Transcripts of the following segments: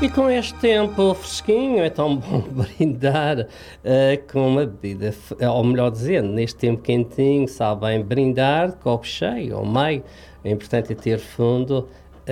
E com este tempo fresquinho, é tão bom brindar com uma bebida, ou melhor dizendo, neste tempo quentinho, sabe bem brindar de copo cheio ou meio. O importante é ter fundo,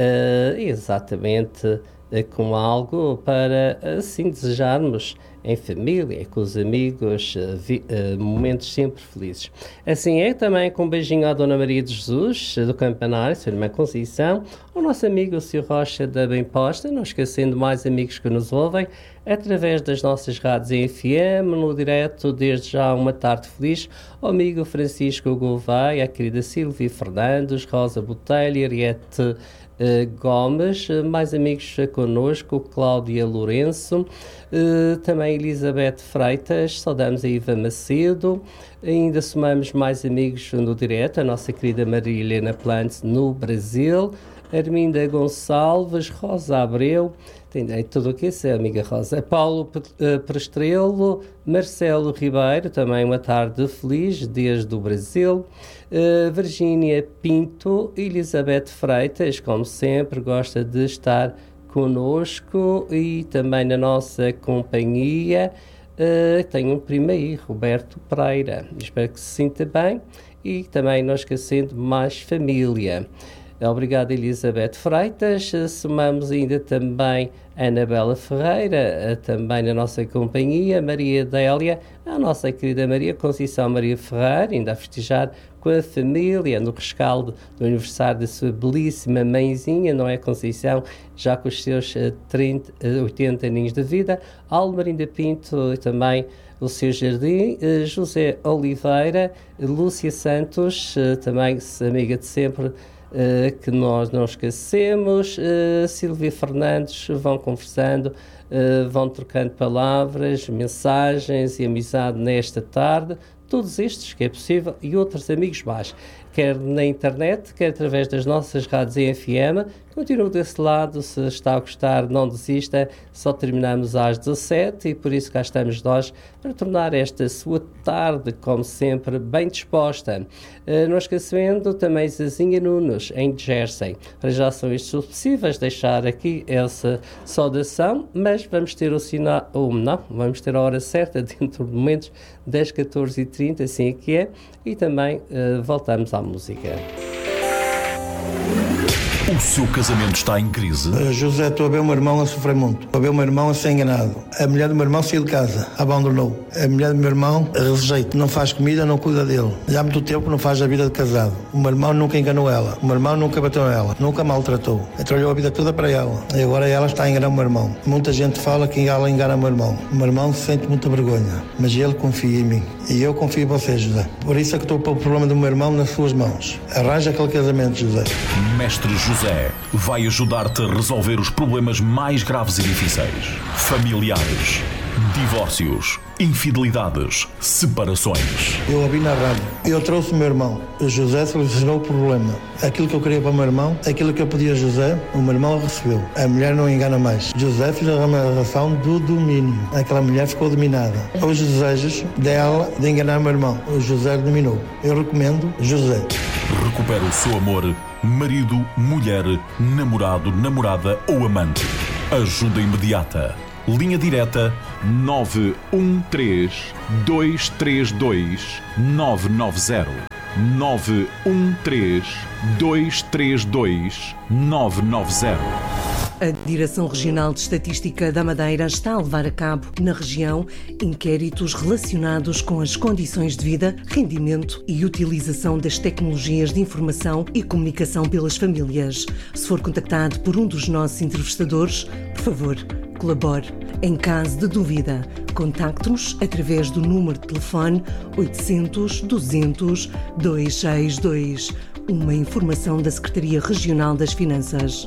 exatamente com algo para assim desejarmos em família, com os amigos, momentos sempre felizes. Assim é também com um beijinho à Dona Maria de Jesus, do Campanário, Sra. Irmã Conceição, ao nosso amigo o Sr. Rocha da Bem Posta, não esquecendo mais amigos que nos ouvem, através das nossas rádios em FM, no direto, desde já uma tarde feliz, ao amigo Francisco Gouveia, a querida Silvia Fernandes, Rosa Botelho, Ariete Gomes, mais amigos connosco, Cláudia Lourenço, também Elizabeth Freitas, saudamos a Iva Macedo, ainda somamos mais amigos no direto, a nossa querida Maria Helena Plantes no Brasil, Arminda Gonçalves, Rosa Abreu, tem tudo o que é, amiga Rosa, Paulo Prestrelo, Marcelo Ribeiro, também uma tarde feliz desde o Brasil, Virgínia Pinto, Elizabeth Freitas, como sempre, gosta de estar conosco e também na nossa companhia. Tenho um primo aí, Roberto Pereira, espero que se sinta bem e também não esquecendo mais família. Obrigado, Elizabeth Freitas. Somamos ainda também Anabela Ferreira, também na nossa companhia, Maria Délia, a nossa querida Maria Conceição Maria Ferreira, ainda a festejar com a família no rescaldo do aniversário da sua belíssima mãezinha, não é, Conceição, já com os seus 80 aninhos de vida, Almarinda Pinto e também o seu jardim, José Oliveira, Lúcia Santos, também amiga de sempre, que nós não esquecemos, Silvia Fernandes, vão conversando, vão trocando palavras, mensagens e amizade nesta tarde, todos estes que é possível e outros amigos mais, quer na internet, quer através das nossas rádios em FM. Continue desse lado, se está a gostar, não desista, só terminamos às 17 e por isso cá estamos nós para tornar esta sua tarde, como sempre, bem disposta. Não esquecendo também Zazinha Nunes, em Jersey. Para já são estes os possíveis, deixar aqui essa saudação, mas vamos ter o sinal, vamos ter a hora certa dentro de momentos das 14h30, assim é que é, e também voltamos à música. O seu casamento está em crise? José, estou a ver o meu irmão a sofrer muito. Estou a ver o meu irmão a ser enganado. A mulher do meu irmão saiu de casa, abandonou. A mulher do meu irmão rejeita, não faz comida, não cuida dele. Já há muito tempo não faz a vida de casado. O meu irmão nunca enganou ela. O meu irmão nunca bateu nela, nunca maltratou. Trabalhou a vida toda para ela. E agora ela está a enganar o meu irmão. Muita gente fala que ela engana o meu irmão. O meu irmão sente muita vergonha, mas ele confia em mim. E eu confio em você, José. Por isso é que estou a pôr o problema do meu irmão nas suas mãos. Arranja aquele casamento, José. Mestre José vai ajudar-te a resolver os problemas mais graves e difíceis. Familiares, divórcios, infidelidades, separações. Eu ouvi na rádio. Eu trouxe o meu irmão. O José solucionou o problema. Aquilo que eu queria para o meu irmão, aquilo que eu pedi a José, o meu irmão recebeu. A mulher não engana mais. José fez a relação do domínio. Aquela mulher ficou dominada. Os desejos dela de enganar o meu irmão. O José dominou. Eu recomendo José. Recupera o seu amor, marido, mulher, namorado, namorada ou amante. Ajuda imediata. Linha direta 913 232 990. 913 232 990. A Direção Regional de Estatística da Madeira está a levar a cabo, na região, inquéritos relacionados com as condições de vida, rendimento e utilização das tecnologias de informação e comunicação pelas famílias. Se for contactado por um dos nossos entrevistadores, por favor, colabore. Em caso de dúvida, contacte-nos através do número de telefone 800 200 262. Uma informação da Secretaria Regional das Finanças.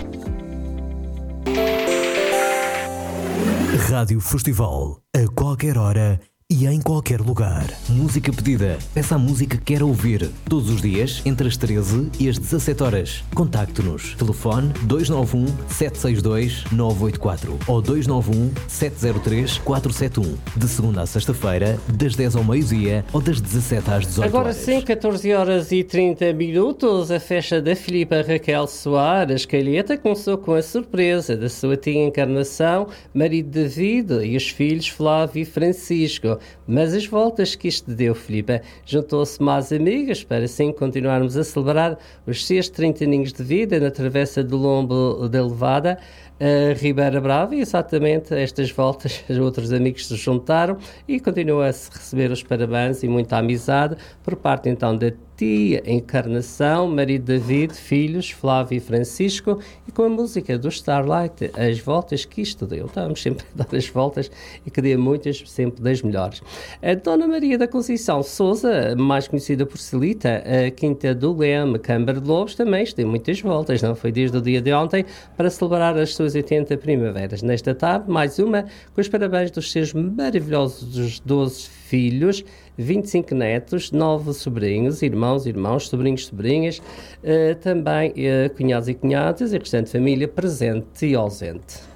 Rádio Festival, a qualquer hora e em qualquer lugar. Música pedida. Peça a música que quer ouvir. Todos os dias, entre as 13 e as 17 horas. Contacte-nos. Telefone 291 762 984 ou 291 703 471. De segunda a sexta-feira, das 10 ao meio-dia ou das 17 às 18 Agora horas. sim, 14 horas e 30 minutos, a festa da Filipa Raquel Soares Calheta começou com a surpresa da sua tia Encarnação, marido David e os filhos Flávio e Francisco. Mas as voltas que isto deu, Filipa, juntou-se mais amigas para assim continuarmos a celebrar os seus 30 aninhos de vida na travessa do Lombo da Levada, a Ribeira Brava, e exatamente estas voltas outros amigos se juntaram e continua-se a receber os parabéns e muita amizade por parte então da tia Encarnação, marido David, filhos Flávio e Francisco, e com a música do Starlight, as voltas que isto deu. Estamos sempre a dar as voltas e que dê muitas, sempre das melhores. A Dona Maria da Conceição Sousa, mais conhecida por Celita, a Quinta do Leme, Câmara de Lobos, também deu muitas voltas, não foi desde o dia de ontem, para celebrar as suas 80 primaveras. Nesta tarde, mais uma, com os parabéns dos seus maravilhosos 12 filhos, 25 netos, 9 sobrinhos, irmãos, sobrinhos, sobrinhas, também cunhados e cunhadas, e a restante família presente e ausente.